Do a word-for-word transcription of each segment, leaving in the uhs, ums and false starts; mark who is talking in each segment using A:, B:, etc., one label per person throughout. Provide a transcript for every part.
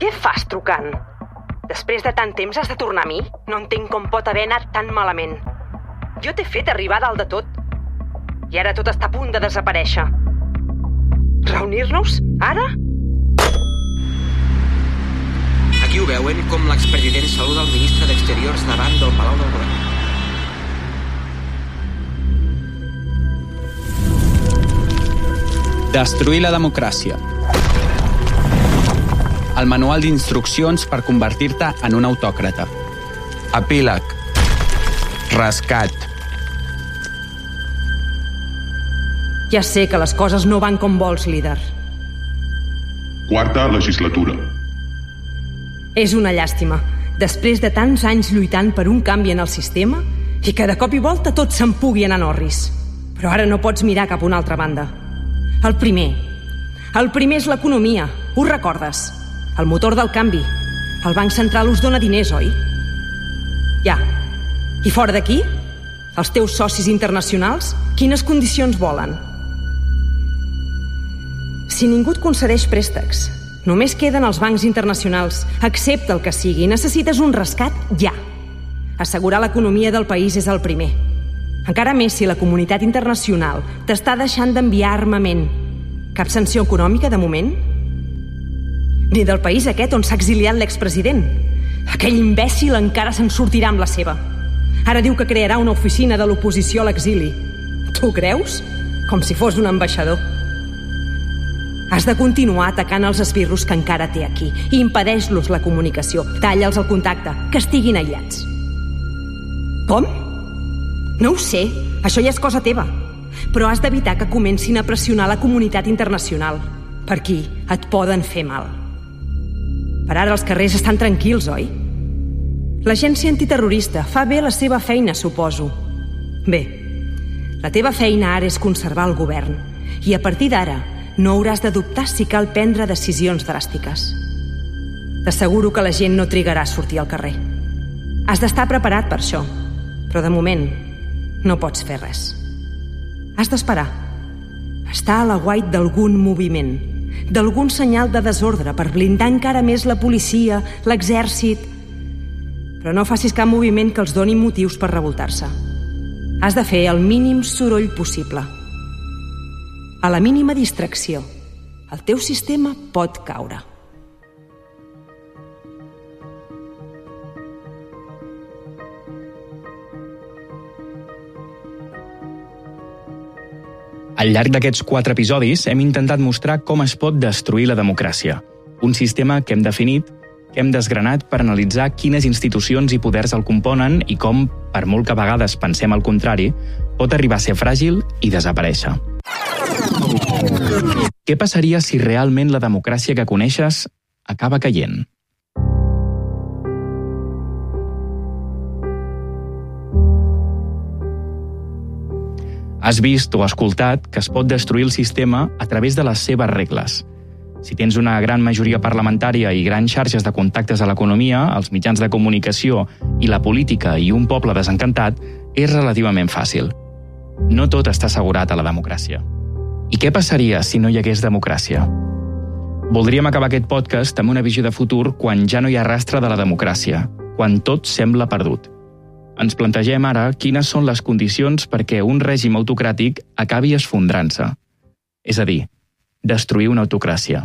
A: Què fas trucant? Després de tant temps has de tornar a mi? No entenc com pot haver anat tan malament. Jo t'he fet arribar dalt de tot. I ara tot està a punt de desaparèixer. Reunir-nos? Ara?
B: Aquí ho veuen com l'expresident saluda el ministre d'Exteriors davant del Palau del Govern.
C: Destruir la democràcia. El manual d'instruccions per convertir-te en un autòcrata.
D: Epíleg. Rescat.
A: Ja sé que les coses no van com vols, líder.
E: Quarta legislatura.
A: És una llàstima. Després de tants anys lluitant per un canvi en el sistema i que de cop i volta tot se'n pugui anar en orris. Però ara no pots mirar cap a una altra banda. El primer. El primer és l'economia. Ho recordes? El motor del canvi. El Banc Central us dona diners, oi? Ja. I fora d'aquí? Els teus socis internacionals? Quines condicions volen? Si ningú et concedeix préstecs, només queden els bancs internacionals. Accepta el que sigui. Necessites un rescat ja. Assegurar l'economia del país és el primer. Encara més si la comunitat internacional t'està deixant d'enviar armament. Cap sanció econòmica, de moment? Ni del país aquest on s'ha exiliat l'expresident. Aquell imbècil encara se'n sortirà amb la seva. Ara diu que crearà una oficina de l'oposició a l'exili. Tu creus? Com si fos un ambaixador. Has de continuar atacant els esbirros que encara té aquí i impedeix-los la comunicació. Talla'ls el contacte, que estiguin aïllats. Com? No ho sé, això ja és cosa teva. Però has d'evitar que comencin a pressionar la comunitat internacional. Per aquí et poden fer mal. Per ara els carrers estan tranquils, oi? L'agència antiterrorista fa bé la seva feina, suposo. Bé, la teva feina ara és conservar el govern i a partir d'ara no hauràs de dubtar si cal prendre decisions dràstiques. T'asseguro que la gent no trigarà a sortir al carrer. Has d'estar preparat per això, però de moment no pots fer res. Has d'esperar. Estar a l'aguait d'algun moviment, d'algun senyal de desordre per blindar encara més la policia, l'exèrcit. Però no facis cap moviment que els doni motius per revoltar-se. Has de fer el mínim soroll possible. A la mínima distracció, el teu sistema pot caure.
F: Al llarg d'aquests quatre episodis hem intentat mostrar com es pot destruir la democràcia, un sistema que hem definit, que hem desgranat per analitzar quines institucions i poders el componen i com, per molt que a vegades pensem el contrari, pot arribar a ser fràgil i desaparèixer. Què passaria si realment la democràcia que coneixes acaba caient? Has vist o escoltat que es pot destruir el sistema a través de les seves regles. Si tens una gran majoria parlamentària i grans xarxes de contactes a l'economia, els mitjans de comunicació i la política i un poble desencantat, és relativament fàcil. No tot està assegurat a la democràcia. I què passaria si no hi hagués democràcia? Voldríem acabar aquest podcast amb una visió de futur quan ja no hi ha rastre de la democràcia, quan tot sembla perdut. Ens plantegem ara quines són les condicions perquè un règim autocràtic acabi esfondrant-se. És a dir, destruir una autocràcia.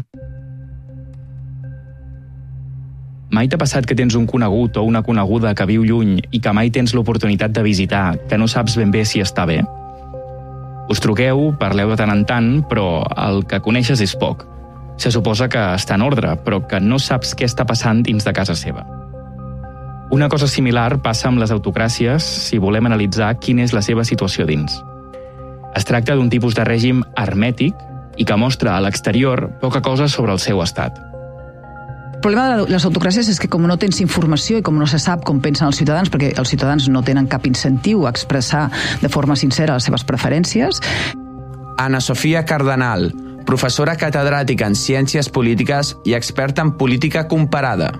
F: Mai t'ha passat que tens un conegut o una coneguda que viu lluny i que mai tens l'oportunitat de visitar, que no saps ben bé si està bé? Us truqueu, parleu de tant en tant, però el que coneixes és poc. Se suposa que està en ordre, però que no saps què està passant dins de casa seva. Una cosa similar passa amb les autocràcies si volem analitzar quina és la seva situació dins. Es tracta d'un tipus de règim hermètic i que mostra a l'exterior poca cosa sobre el seu estat.
G: El problema de les autocràcies és que com no tens informació i com no se sap com pensen els ciutadans, perquè els ciutadans no tenen cap incentiu a expressar de forma sincera les seves preferències.
D: Ana Sofia Cardenal, professora catedràtica en Ciències Polítiques i experta en política comparada.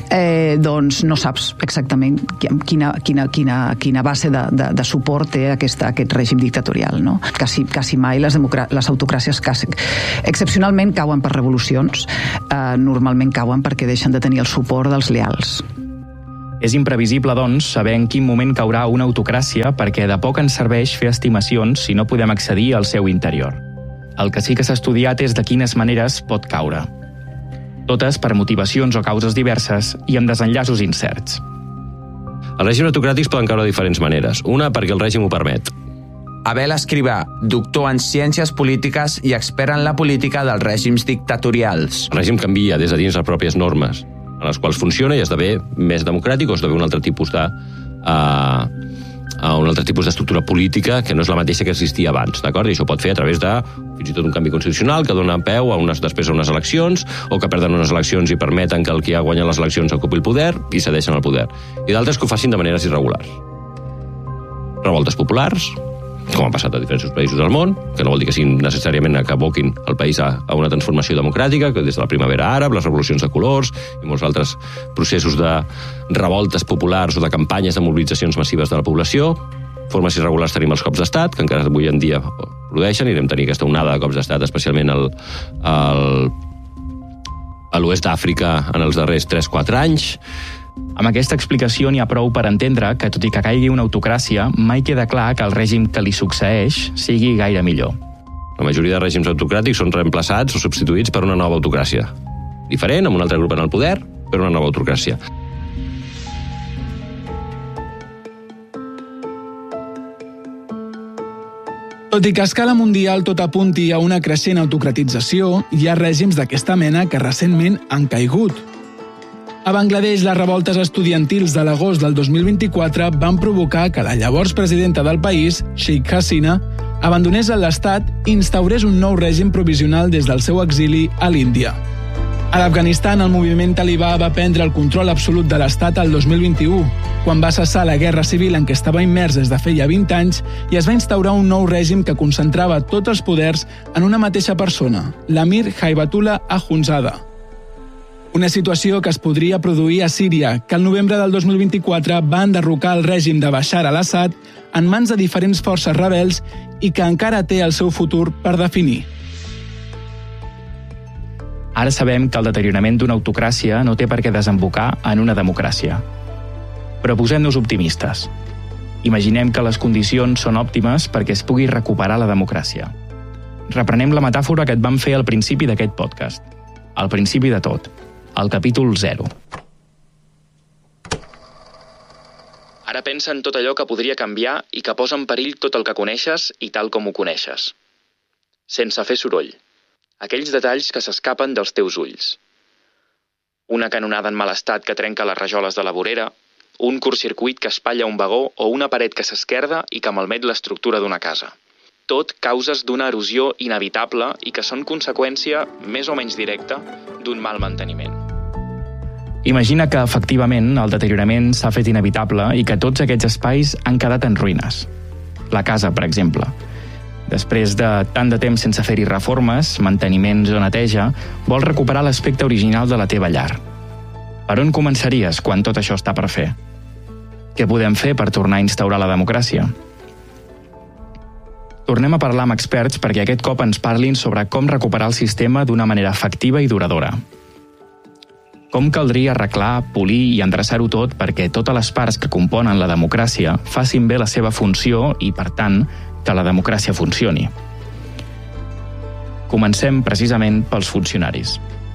G: eh, doncs no saps exactament quina, quina, quina, quina base de, de, de suport té aquesta, aquest règim dictatorial. No? Quasi, quasi mai les, democrà- les autocràcies quasi, excepcionalment cauen per revolucions, eh, normalment cauen perquè deixen de tenir el suport dels leals.
F: És imprevisible, doncs, saber en quin moment caurà una autocràcia perquè de poc ens serveix fer estimacions si no podem accedir al seu interior. El que sí que s'ha estudiat és de quines maneres pot caure. Totes per motivacions o causes diverses i amb desenllaços incerts.
E: Els règims autocràtics poden caure de diferents maneres. Una, perquè el règim ho permet.
D: Abel Escrivà, doctor en ciències polítiques i expert en la política dels règims dictatorials.
E: El règim canvia des de dins les pròpies normes en les quals funciona i esdevé més democràtic o esdevé un altre tipus de uh, un altre tipus d'estructura política que no és la mateixa que existia abans, d'acord? I això pot fer a través de fins i tot un canvi constitucional que dona peu a unes, després a unes eleccions o que perden unes eleccions i permeten que el qui ha guanyat les eleccions ocupi el poder i cedeixen el poder. I d'altres que ho facin de maneres irregulars. Revoltes populars, com ha passat a diferents països del món, que no vol dir que siguin necessàriament que aboquin el país a, a una transformació democràtica, que des de la primavera àrab, les revolucions de colors i molts altres processos de revoltes populars o de campanyes de mobilitzacions massives de la població. Formes irregulars tenim els cops d'estat, que encara avui en dia produeixen, i vam tenir aquesta onada de cops d'estat, especialment al, al, a l'oest d'Àfrica en els darrers tres quatre anys.
F: Amb aquesta explicació n'hi ha prou per entendre que, tot i que caigui una autocràcia, mai queda clar que el règim que li succeeix sigui gaire millor.
E: La majoria de règims autocràtics són reemplaçats o substituïts per una nova autocràcia. Diferent, amb un altre grup en el poder, per una nova autocràcia.
H: Tot i que a escala mundial tot apunti a una creixent autocratització, hi ha règims d'aquesta mena que recentment han caigut. A Bangladesh, les revoltes estudiantils de l'agost del dos mil vint-i-quatre van provocar que la llavors presidenta del país, Sheikh Hasina, abandonés l'estat i instaurés un nou règim provisional des del seu exili a l'Índia. A l'Afganistan, el moviment talibà va prendre el control absolut de l'estat el dos mil vint-i-u, quan va cessar la guerra civil en què estava immers des de feia vint anys i es va instaurar un nou règim que concentrava tots els poders en una mateixa persona, l'emir Haibatullah Akhundzada. Una situació que es podria produir a Síria, que el novembre del dos mil vint-i-quatre va enderrocar el règim de Bashar al-Assad en mans de diferents forces rebels i que encara té el seu futur per definir.
F: Ara sabem que el deteriorament d'una autocràcia no té per què desembocar en una democràcia. Però posem-nos optimistes. Imaginem que les condicions són òptimes perquè es pugui recuperar la democràcia. Reprenem la metàfora que et vam fer al principi d'aquest podcast. Al principi de tot. Al capítol zero. Ara pensa en tot allò que podria canviar i que posa en perill tot el que coneixes i tal com ho coneixes. Sense fer soroll. Aquells detalls que s'escapen dels teus ulls. Una canonada en mal estat que trenca les rajoles de la vorera, un curtcircuit que espatlla un vagó o una paret que s'esquerda i que malmet l'estructura d'una casa. Tot causes d'una erosió inevitable i que són conseqüència, més o menys directa, d'un mal manteniment. Imagina que, efectivament, el deteriorament s'ha fet inevitable i que tots aquests espais han quedat en ruïnes. La casa, per exemple. Després de tant de temps sense fer-hi reformes, manteniments o neteja, vols recuperar l'aspecte original de la teva llar. Per on començaries quan tot això està per fer? Què podem fer per tornar a instaurar la democràcia? Tornem a parlar amb experts perquè aquest cop ens parlin sobre com recuperar el sistema d'una manera efectiva i duradora. Com caldria arreglar, polir i endreçar-ho tot perquè totes les parts que componen la democràcia facin bé la seva funció i, per tant, que la democràcia funcioni. Comencem precisament pels funcionaris.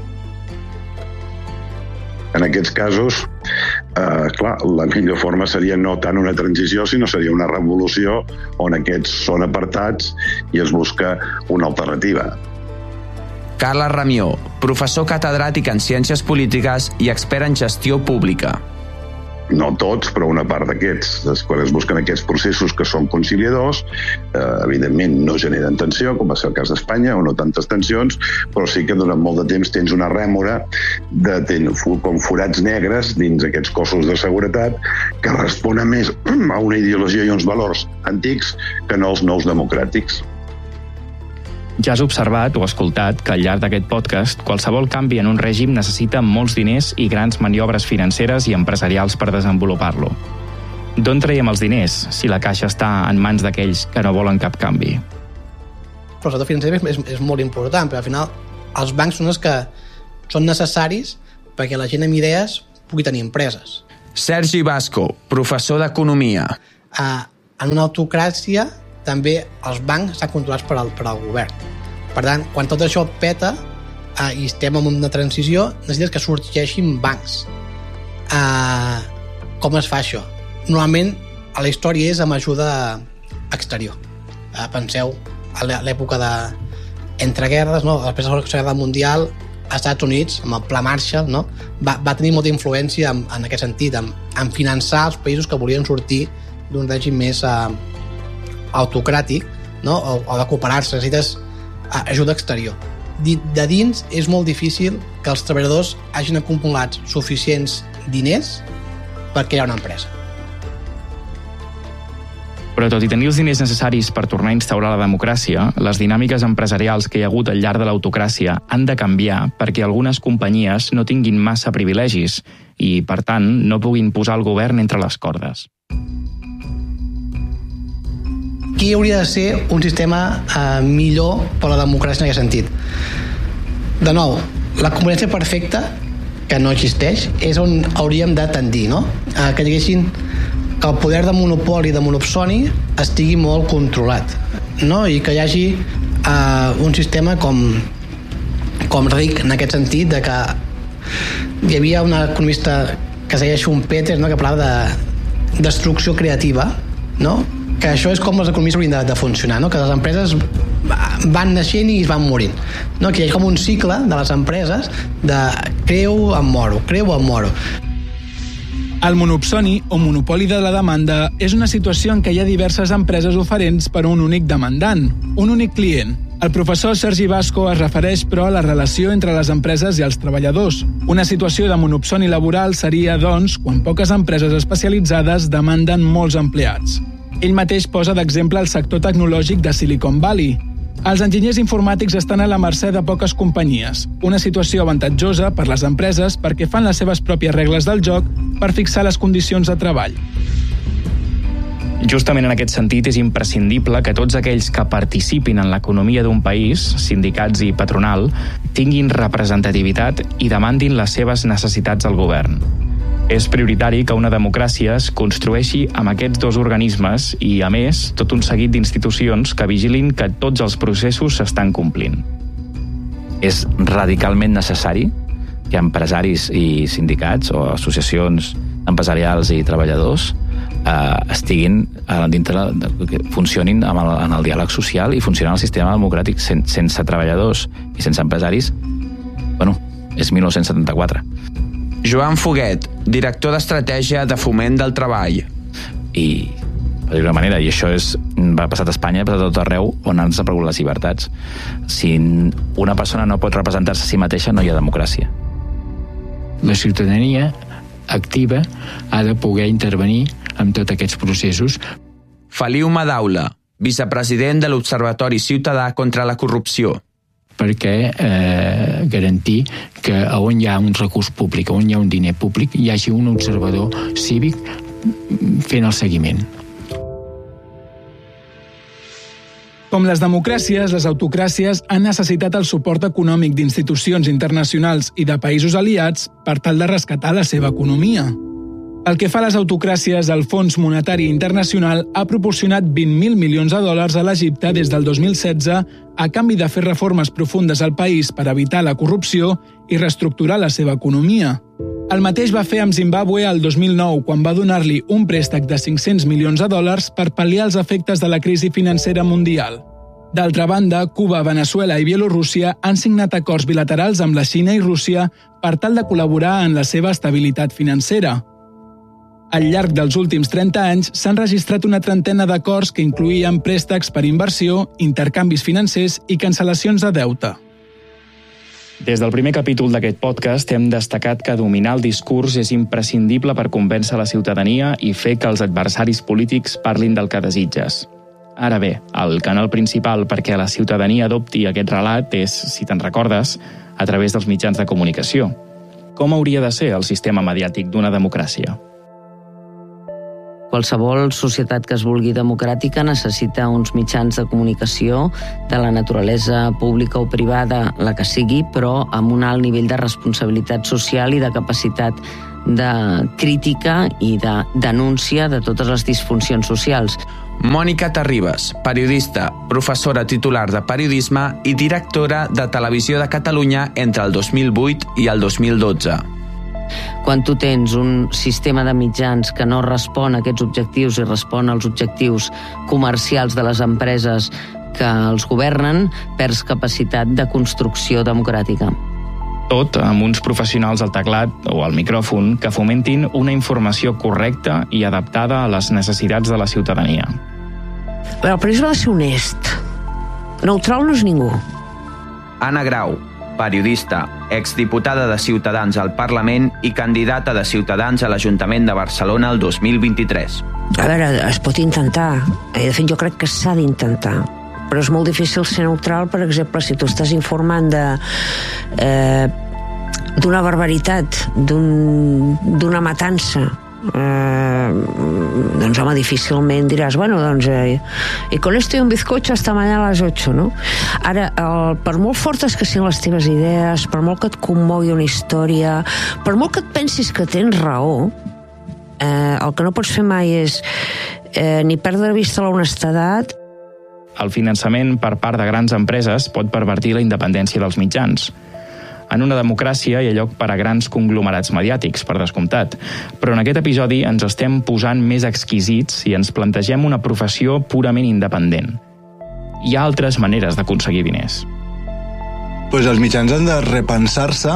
I: En aquests casos, eh, clar, la millor forma seria no tant una transició, sinó seria una revolució on aquests són apartats i es busca una alternativa.
D: Carles Ramió, professor catedràtic en Ciències Polítiques i expert en gestió pública.
I: No tots, però una part d'aquests. Quan es busquen aquests processos que són conciliadors, eh, evidentment no generen tensió, com va ser el cas d'Espanya, o no tantes tensions, però sí que durant molt de temps tens una rèmora de ten, com forats negres dins aquests cossos de seguretat que responen més a una ideologia i uns valors antics que no els nous democràtics.
F: Ja has observat o escoltat que al llarg d'aquest podcast qualsevol canvi en un règim necessita molts diners i grans maniobres financeres i empresarials per desenvolupar-lo. D'on traiem els diners si la caixa està en mans d'aquells que no volen cap canvi?
J: El sector financer és, és, és molt important, però al final els bancs són els que són necessaris perquè la gent amb idees pugui tenir empreses.
D: Sergi Vasco, professor d'Economia.
J: Uh, en una autocràcia també els bancs estan controlats per al, per al govern. Per tant, quan tot això peta uh, i estem en una transició, necessites que sorgeixin bancs. Uh, com es fa això? Normalment a la història és amb ajuda exterior. Uh, penseu a l'època de entreguerres, no? Després de la Segona Guerra Mundial, als Estats Units, amb el Pla Marshall, no? va, va tenir molta influència en, en aquest sentit, en, en finançar els països que volien sortir d'un règim més uh, autocràtic, no? o, o de cooperar-se. Necessites uh, ajuda exterior. De dins és molt difícil que els treballadors hagin acumulat suficients diners per crear una empresa.
F: Però tot i tenir els diners necessaris per tornar a instaurar la democràcia, les dinàmiques empresarials que hi ha hagut al llarg de l'autocràcia han de canviar perquè algunes companyies no tinguin massa privilegis i, per tant, no puguin posar el govern entre les cordes.
J: Qui hauria de ser un sistema eh, millor per a la democràcia en aquest sentit? De nou, la convivència perfecta, que no existeix, és on hauríem de tendir, no? Eh, que diguessin que el poder de monopoli de monopsoni estigui molt controlat, no? I que hi hagi uh, un sistema com, com ric en aquest sentit, de que hi havia una economista que es deia Schumpeter, no? Que parlava de destrucció creativa, no? Que això és com les economies haurien de, de funcionar, no? Que les empreses van naixent i es van morint, no? Que hi ha com un cicle de les empreses de creu, em moro, creu, em moro.
H: El monopsoni, o monopoli de la demanda, és una situació en què hi ha diverses empreses oferents per a un únic demandant, un únic client. El professor Sergi Vasco es refereix, però, a la relació entre les empreses i els treballadors. Una situació de monopsoni laboral seria, doncs, quan poques empreses especialitzades demanden molts empleats. Ell mateix posa d'exemple el sector tecnològic de Silicon Valley. Els enginyers informàtics estan a la mercè de poques companyies, una situació avantatjosa per les empreses perquè fan les seves pròpies regles del joc per fixar les condicions de treball.
F: Justament en aquest sentit és imprescindible que tots aquells que participin en l'economia d'un país, sindicats i patronal, tinguin representativitat i demandin les seves necessitats al govern. És prioritari que una democràcia es construeixi amb aquests dos organismes i, a més, tot un seguit d'institucions que vigilin que tots els processos s'estan complint.
K: És radicalment necessari que empresaris i sindicats o associacions empresarials i treballadors eh, estiguin eh, dintre, de, funcionin amb el, en el diàleg social i funcionin al sistema democràtic. Sen, sense treballadors i sense empresaris, bueno, és mil nou-cents setanta-quatre.
D: Joan Foguet, director d'Estratègia de Foment del Treball.
K: I, per dir-ho d'una manera, i això és, va passar a Espanya, ha passat a tot arreu on han desaparegut les llibertats. Si una persona no pot representar-se a si mateixa, no hi ha democràcia.
L: La ciutadania activa ha de poder intervenir en tots aquests processos.
D: Feliu Madaula, vicepresident de l'Observatori Ciutadà contra la Corrupció.
L: perquè eh, garantir que on hi ha un recurs públic, on hi ha un diner públic, hi hagi un observador cívic fent el seguiment.
H: Com les democràcies, les autocràcies han necessitat el suport econòmic d'institucions internacionals i de països aliats per tal de rescatar la seva economia. Pel que fa a les autocràcies, el Fons Monetari Internacional ha proporcionat vint mil milions de dòlars a l'Egipte des del dos mil setze a canvi de fer reformes profundes al país per evitar la corrupció i reestructurar la seva economia. El mateix va fer amb Zimbàbue el dos mil nou, quan va donar-li un préstec de cinc-cents milions de dòlars per pal·liar els efectes de la crisi financera mundial. D'altra banda, Cuba, Veneçuela i Bielorússia han signat acords bilaterals amb la Xina i Rússia per tal de col·laborar en la seva estabilitat financera. Al llarg dels últims trenta anys s'han registrat una trentena d'acords que incloïen préstecs per inversió, intercanvis financers i cancel·lacions de deute.
F: Des del primer capítol d'aquest podcast hem destacat que dominar el discurs és imprescindible per convèncer la ciutadania i fer que els adversaris polítics parlin del que desitges. Ara bé, el canal principal perquè la ciutadania adopti aquest relat és, si te'n recordes, a través dels mitjans de comunicació. Com hauria de ser el sistema mediàtic d'una democràcia?
M: Qualsevol societat que es vulgui democràtica necessita uns mitjans de comunicació de la naturalesa pública o privada, la que sigui, però amb un alt nivell de responsabilitat social i de capacitat de crítica i de denúncia de totes les disfuncions socials.
D: Mònica Terribas, periodista, professora titular de periodisme i directora de Televisió de Catalunya entre el dos mil vuit i el dos mil dotze.
M: Quan tu tens un sistema de mitjans que no respon a aquests objectius i respon als objectius comercials de les empreses que els governen, perds capacitat de construcció democràtica.
F: Tot amb uns professionals al teclat o al micròfon que fomentin una informació correcta i adaptada a les necessitats de la ciutadania.
N: El periodisme ha de ser honest. Neutral no és ningú.
D: Anna Grau, periodista, exdiputada de Ciutadans al Parlament i candidata de Ciutadans a l'Ajuntament de Barcelona el dos mil vint-i-tres.
N: A veure, es pot intentar. De fet, jo crec que s'ha d'intentar. Però és molt difícil ser neutral, per exemple, si tu estàs informant de eh, d'una barbaritat, d'un, d'una matança, eh, doncs home, difícilment diràs, bueno, doncs eh, i con esto y un bizcocho hasta mañana a les ocho, no? Ara, el, per molt fortes que siguin les teves idees, per molt que et commogui una història, per molt que et pensis que tens raó, eh, el que no pots fer mai és eh, ni perdre de vista l'honestedat.
F: El finançament per part de grans empreses pot pervertir la independència dels mitjans. En una democràcia hi ha lloc per a grans conglomerats mediàtics, per descomptat. Però en aquest episodi ens estem posant més exquisits i ens plantegem una professió purament independent. Hi ha altres maneres d'aconseguir diners.
O: Pues els mitjans han de repensar-se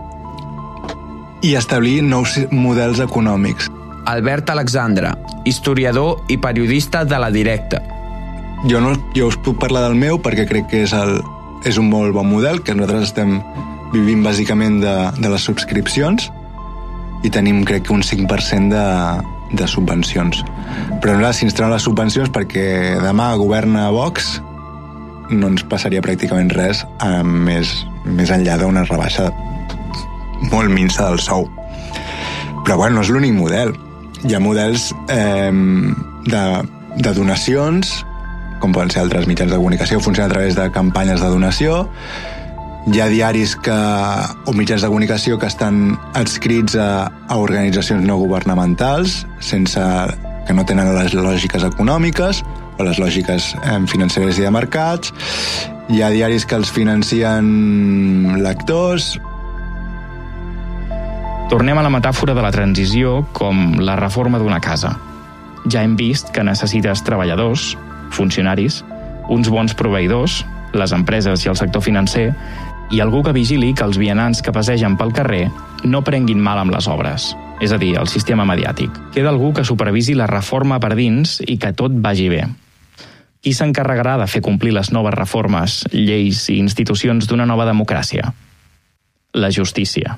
O: i establir nous models econòmics.
D: Albert Alexandre, historiador i periodista de La Directa.
O: Jo, no, jo us puc parlar del meu perquè crec que és, el, és un molt bon model, que nosaltres estem vivint bàsicament de, de les subscripcions i tenim crec que un cinc per cent de, de subvencions. Però nosaltres, si ens treuen les subvencions perquè demà governa Vox, no ens passaria pràcticament res eh, més, més enllà d'una rebaixa molt minsa del sou. Però bueno, no és l'únic model. Hi ha models eh, de, de donacions, com poden ser altres mitjans de comunicació, funciona a través de campanyes de donació. Hi ha diaris que, o mitjans de comunicació que estan adscrits a, a organitzacions no governamentals, sense, que no tenen les lògiques econòmiques o les lògiques eh, financeres i de mercats. Hi ha diaris que els financien lectors.
F: Tornem a la metàfora de la transició com la reforma d'una casa. Ja hem vist que necessites treballadors, funcionaris, uns bons proveïdors, les empreses i el sector financer, i algú que vigili que els vianants que passegen pel carrer no prenguin mal amb les obres, és a dir, el sistema mediàtic. Queda algú que supervisi la reforma per dins i que tot vagi bé. Qui s'encarregarà de fer complir les noves reformes, lleis i institucions d'una nova democràcia? La justícia.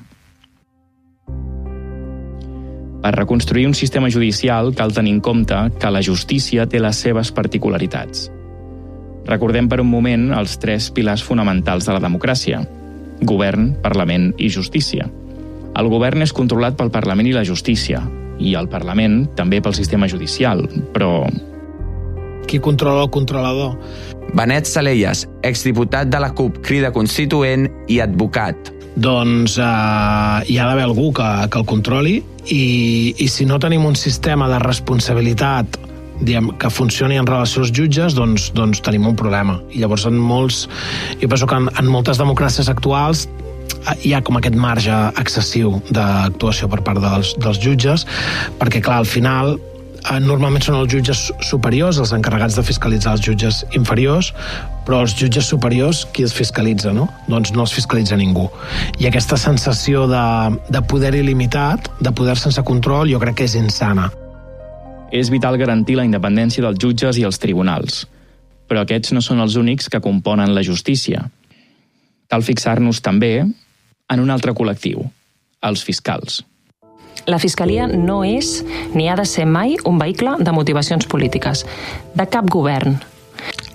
F: Per reconstruir un sistema judicial cal tenir en compte que la justícia té les seves particularitats. Recordem per un moment els tres pilars fonamentals de la democràcia: govern, parlament i justícia. El govern és controlat pel Parlament i la justícia, i el Parlament també pel sistema judicial, però...
P: Qui controla el controlador?
D: Benet Salellas, exdiputat de la CUP Crida Constituent i advocat.
P: Doncs eh, hi ha d'haver algú que, que el controli i, i si no tenim un sistema de responsabilitat diguem, que funcioni en relació als jutges, doncs, doncs tenim un problema. I llavors en molts, jo penso que en, en moltes democràcies actuals hi ha com aquest marge excessiu d'actuació per part dels, dels jutges, perquè clar, al final normalment són els jutges superiors els encarregats de fiscalitzar els jutges inferiors, però els jutges superiors qui els fiscalitza, no? Doncs no els fiscalitza ningú. I aquesta sensació de, de poder il·limitat, de poder sense control, jo crec que és insana.
F: És vital garantir la independència dels jutges i els tribunals, però aquests no són els únics que componen la justícia. Cal fixar-nos també en un altre col·lectiu, els fiscals.
Q: La Fiscalia no és ni ha de ser mai un vehicle de motivacions polítiques, de cap govern,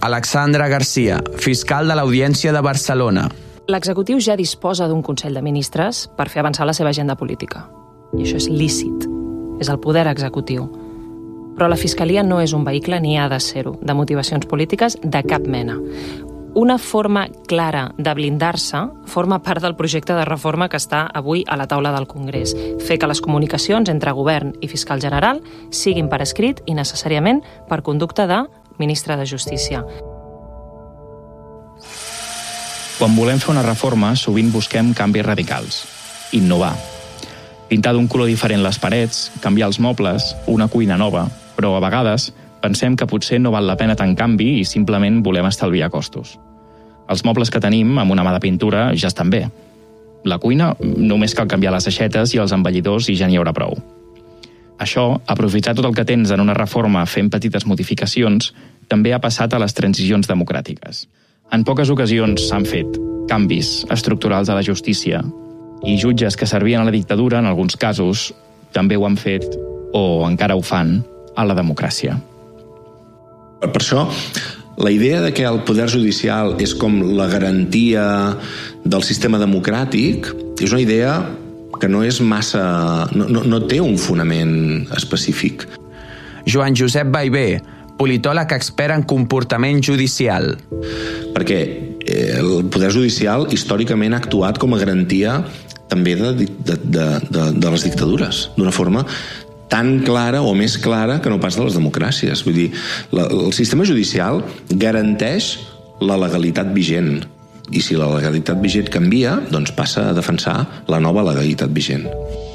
D: Alexandra Garcia, fiscal de l'Audiència de Barcelona.
Q: L'executiu ja disposa d'un Consell de Ministres per fer avançar la seva agenda política. I això és lícit. És el poder executiu. Però la Fiscalia no és un vehicle ni ha de ser-ho, de motivacions polítiques de cap mena. Una forma clara de blindar-se forma part del projecte de reforma que està avui a la taula del Congrés. Fer que les comunicacions entre govern i fiscal general siguin per escrit i necessàriament per conducta de ministre de Justícia.
F: Quan volem fer una reforma, sovint busquem canvis radicals. Innovar. Pintar d'un color diferent les parets, canviar els mobles, una cuina nova, però a vegades pensem que potser no val la pena tant canvi i simplement volem estalviar costos. Els mobles que tenim, amb una mà de pintura, ja estan bé. La cuina només cal canviar les aixetes i els embellidors i ja n'hi haurà prou. Això, aprofitar tot el que tens en una reforma fent petites modificacions, també ha passat a les transicions democràtiques. En poques ocasions s'han fet canvis estructurals a la justícia i jutges que servien a la dictadura, en alguns casos, també ho han fet, o encara ho fan, a la democràcia.
R: Per això, la idea de que el poder judicial és com la garantia del sistema democràtic és una idea que no és massa... no, no, no té un fonament específic.
D: Joan Josep Ballbé, politòleg expert en comportament judicial.
R: Perquè el poder judicial històricament ha actuat com a garantia també de, de, de, de, de les dictadures, d'una forma tan clara o més clara que no pas de les democràcies. Vull dir, la, el sistema judicial garanteix la legalitat vigent. I si la legalitat vigent canvia, doncs passa a defensar la nova legalitat vigent.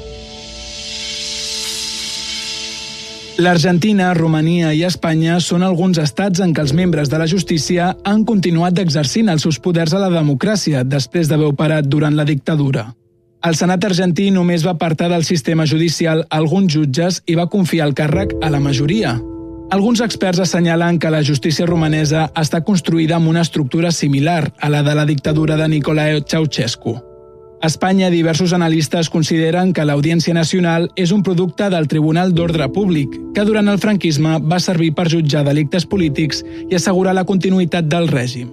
H: L'Argentina, Romania i Espanya són alguns estats en què els membres de la justícia han continuat exercint els seus poders a la democràcia després d'haver operat durant la dictadura. El Senat argentí només va apartar del sistema judicial alguns jutges i va confiar el càrrec a la majoria. Alguns experts assenyalen que la justícia romanesa està construïda amb una estructura similar a la de la dictadura de Nicolae Ceausescu. A Espanya, diversos analistes consideren que l'Audiència Nacional és un producte del Tribunal d'Ordre Públic, que durant el franquisme va servir per jutjar delictes polítics i assegurar la continuïtat del règim.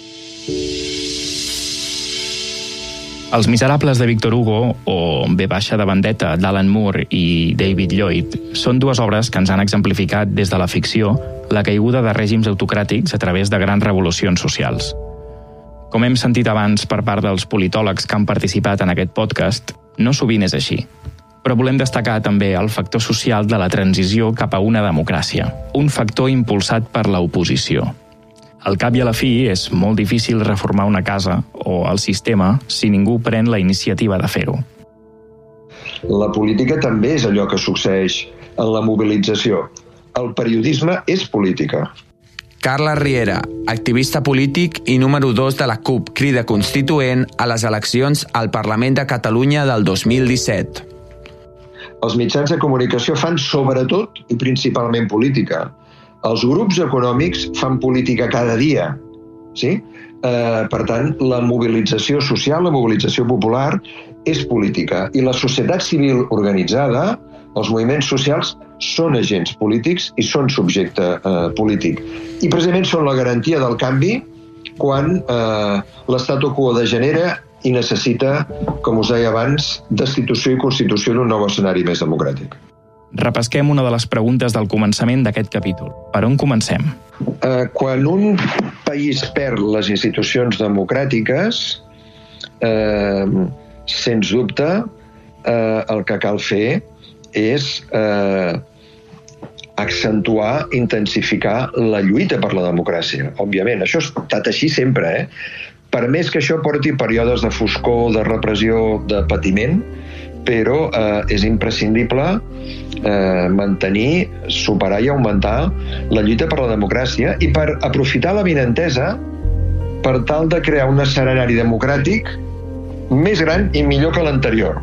F: Els Miserables de Victor Hugo, o V baixa de Vendetta d'Alan Moore i David Lloyd, són dues obres que ens han exemplificat des de la ficció la caiguda de règims autocràtics a través de grans revolucions socials. Com hem sentit abans per part dels politòlegs que han participat en aquest podcast, no sovint és així. Però volem destacar també el factor social de la transició cap a una democràcia, un factor impulsat per l'oposició. Al cap i a la fi, és molt difícil reformar una casa o el sistema si ningú pren la iniciativa de fer-ho.
S: La política també és allò que succeeix en la mobilització. El periodisme és política.
D: Carles Riera, activista polític i número dos de la CUP Crida Constituent a les eleccions al Parlament de Catalunya del dos mil disset.
S: Els mitjans de comunicació fan sobretot i principalment política. Els grups econòmics fan política cada dia, sí? Eh, per tant, la mobilització social, la mobilització popular és política. I la societat civil organitzada, els moviments socials, són agents polítics i són subjecte eh, polític. I precisament són la garantia del canvi quan eh, l'statu quo degenera i necessita, com us deia abans, destitució i constitució d'un nou escenari més democràtic.
F: Repesquem una de les preguntes del començament d'aquest capítol. Per on comencem?
S: Eh, quan un país perd les institucions democràtiques, eh, sens dubte, eh, el que cal fer és eh, accentuar, intensificar la lluita per la democràcia. Òbviament, això ha estat així sempre, eh? Per més que això porti períodes de foscor, de repressió, de patiment, però eh, és imprescindible eh, mantenir, superar i augmentar la lluita per la democràcia i per aprofitar la vinentesa per tal de crear un escenari democràtic més gran i millor que l'anterior.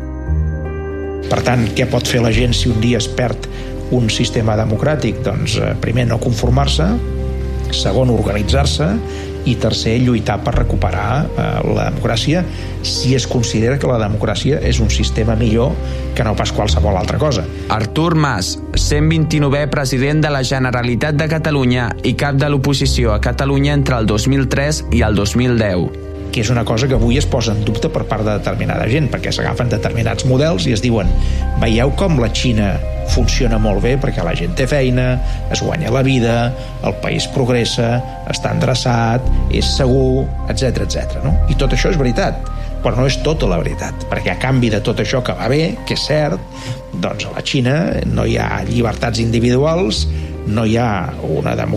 T: Per tant, què pot fer la gent si un dia es perd un sistema democràtic? Doncs, eh, primer, no conformar-se, segon, organitzar-se, i tercer, lluitar per recuperar eh, la democràcia si es considera que la democràcia és un sistema millor que no pas qualsevol altra cosa.
D: Artur Mas, cent vint-i-novè president de la Generalitat de Catalunya i cap de l'oposició a Catalunya entre el dos mil tres i el dos mil deu.
T: Que és una cosa que avui es posa en dubte per part de determinada gent, perquè s'agafen determinats models i es diuen, veieu com la Xina funciona molt bé perquè la gent té feina, es guanya la vida, el país progressa, està endreçat, és segur, etcètera, etcètera. No? I tot això és veritat, però no és tota la veritat, perquè a canvi de tot això que va bé, que és cert, doncs a la Xina no hi ha llibertats individuals, no hi ha una democràcia